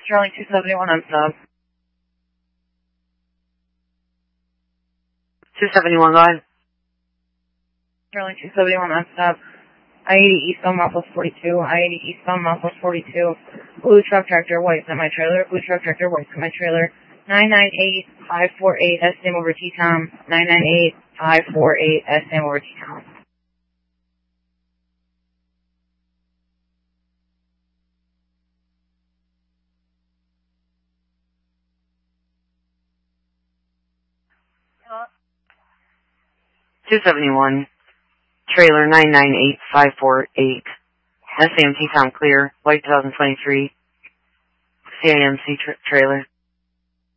Sterling 271 on sub. 271, go ahead. Sterling 271 on sub. I-80 eastbound Southwest 42. I-80 eastbound Southwest 42. Blue truck tractor, white semi-trailer. Blue truck tractor, white semi-trailer. 998-548 S-Sam over T-Tom. 998-548 S-Sam over T-Tom. Hello? 271. Trailer 998-548. SAM T-Tom clear. White 2023. CAMC trailer.